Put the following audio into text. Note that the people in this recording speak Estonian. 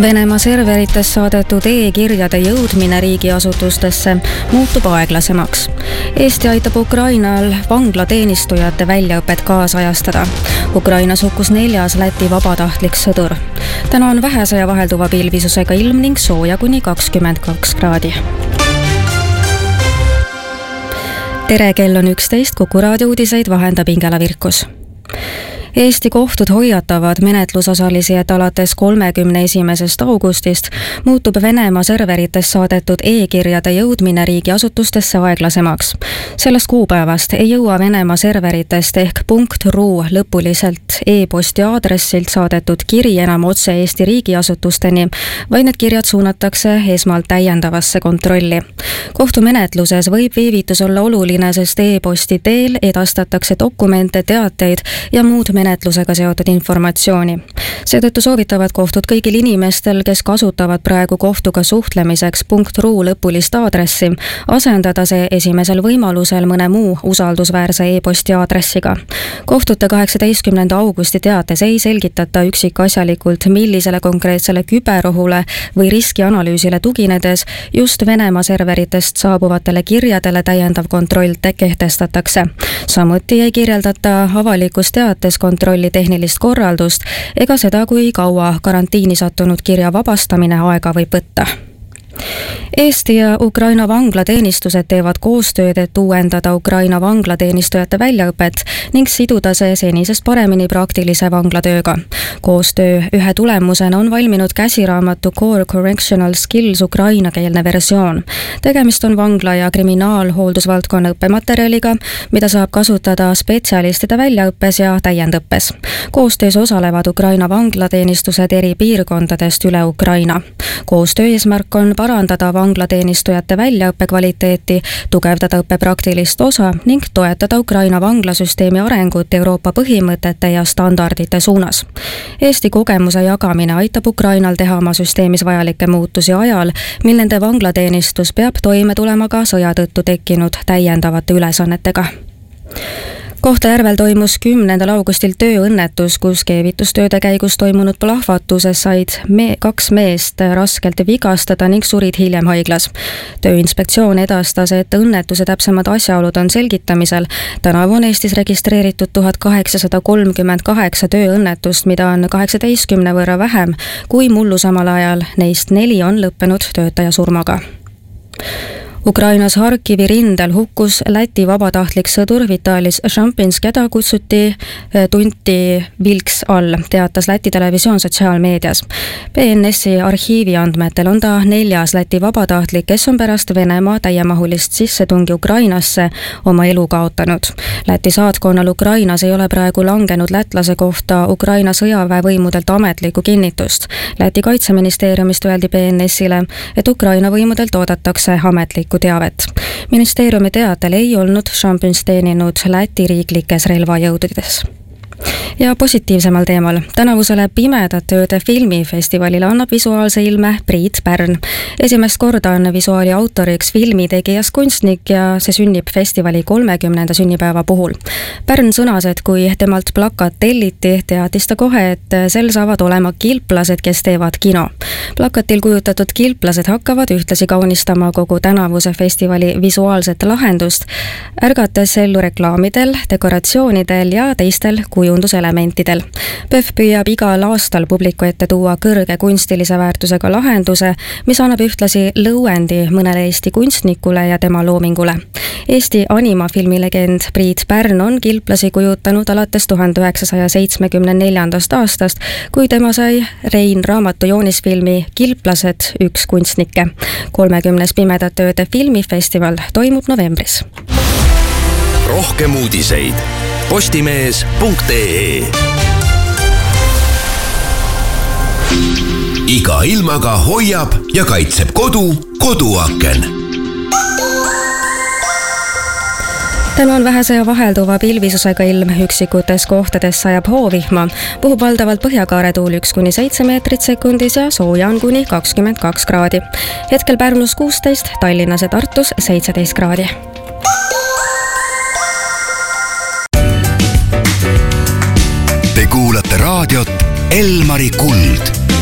Venemaa serveritest saadetud e-kirjade jõudmine riigiasutustesse muutub aeglasemaks. Eesti aitab Ukrainal vanglateenistujate väljaõpet kaasajastada. Ukrainas hukkus 4. Läti vabatahtlik sõdur. Täna on vähese ja vahelduva pilvisusega ilm ning sooja kuni 22 kraadi. Tere, kell on 11, Kuku raadio uudiseid vahendab Ingela Virkus. Eesti kohtud hoiatavad menetlusosalisi, et alates 31. augustist muutub Venemaa serveritest saadetud e-kirjade jõudmine riigiasutustesse aeglasemaks. Sellest kuupäevast ei jõua Venemaa serveritest ehk .ru lõpuliselt e-posti aadressilt saadetud kiri enam otse Eesti riigiasutusteni, vaid need kirjad suunatakse esmalt täiendavasse kontrolli. Kohtumenetluses võib viivitus olla oluline, sest e-posti teel edastatakse dokumente, teateid ja muud menetlusega seotud informatsiooni. Seetõttu soovitavad kohtud kõigil inimestel, kes kasutavad praegu kohtuga suhtlemiseks .ru lõpulist aadressi, asendada see esimesel võimalusel mõne muu usaldusväärse e-posti aadressiga. Kohtute 18. augusti teates ei selgitata üksikasjalikult, millisele konkreetsele küberohule või riskianalüüsile tuginedes just Venemaa serveritest saabuvatele kirjadele täiendav kontroll kehtestatakse. Samuti ei kirjeldata avalikus teates kontrolli tehnilist korraldust ega seda, kui kaua karantiini sattunud kirja vabastamine aega võib võtta. Eesti ja Ukraina vanglateenistused teevad koostööd, et uuendada Ukraina vanglateenistujate väljaõpet ning siduda see senisest paremini praktilise vanglatööga. Koostöö ühe tulemusena on valminud käsiraamatu Core Correctional Skills ukrainakeelne versioon. Tegemist on vangla- ja kriminaalhooldusvaldkonna õppematerjaliga, mida saab kasutada spetsialistide väljaõppes ja täiendõppes. Koostöös osalevad Ukraina vanglateenistused eri piirkondadest üle Ukraina. Koostöö eesmärk on parandada vanglateenistujate väljaõppe kvaliteeti, tugevdada õppe praktilist osa ning toetada Ukraina vanglasüsteemi arengut Euroopa põhimõtete ja standardite suunas. Eesti kogemuse jagamine aitab Ukrainal teha oma süsteemis vajalikke muutusi ajal, mil nende vanglateenistus peab toime tulema ka sõja tõttu tekkinud täiendavate ülesannetega. Kohtla-Järvel toimus 10. augustil tööõnnetus, kus keevitustööde käigus toimunud plahvatuses said 2 meest raskelt vigastada ning surid hiljem haiglas. Tööinspektsioon edastas, et õnnetuse täpsemad asjaolud on selgitamisel. Tänavu on Eestis registreeritud 1838 tööõnnetust, mida on 18 võrra vähem kui mullu samal ajal. Neist 4 on lõppenud töötaja surmaga. Ukrainas Harkivi rindel hukkus Läti vabatahtlik sõdur Vitalis Šampins, keda tunti Vilks all, teatas Läti televisioon sotsiaalmeedias. BNS-i arhiivi andmetel on ta 4. Läti vabatahtlik, kes on pärast Venemaa täiemahulist sissetungi Ukrainasse oma elu kaotanud. Läti saatkonnal Ukrainas ei ole praegu langenud lätlase kohta Ukraina sõjaväevõimudelt ametlikku kinnitust. Läti kaitseministeeriumist öeldi BNS-ile, et Ukraina võimudelt oodatakse ametlikku teavet. Ministeeriumi teatel ei olnud Šampins teeninud Läti riiklikes relvajõududes. Ja positiivsemal teemal. Tänavusele Pimedate ööde filmifestivalile annab visuaalse ilme Priit Pärn. Esimest korda on visuaali autoriks filmitegijas kunstnik ja see sünnib festivali 30. sünnipäeva puhul. Pärn sõnas, et kui temalt plakat telliti, teadis ta kohe, et sel saavad olema kilplased, kes teevad kino. Plakatil kujutatud kilplased hakkavad ühtlasi kaunistama kogu tänavuse festivali visuaalset lahendust, ärgates ellu reklaamidel, dekoratsioonidel ja teistel kujunduselementidel. PÖFF püüab igal aastal publiku ette tuua kõrge kunstilise väärtusega lahenduse, mis annab ühtlasi lõuendi mõnele Eesti kunstnikule ja tema loomingule. Eesti animafilmilegend Priit Pärn on kilplasi kujutanud alates 1974. aastast, kui tema sai Rein raamatu joonisfilmi Kilplased üks kunstnikke. 30. Pimedate ööde filmifestival toimub novembris. Rohkem uudiseid postimees.ee. Iga ilmaga hoiab ja kaitseb koduaken. Täna on vähese ja vahelduva pilvisusega ilm, üksikutes kohtades sajab hoovihma, puhub valdavalt põhjakaare-tuul 1–7 meetrit sekundis ja sooja on kuni 22 kraadi. Hetkel Pärnus 16, Tallinnas ja Tartus 17 kraadi. Te kuulate raadiot Elmari Kuld.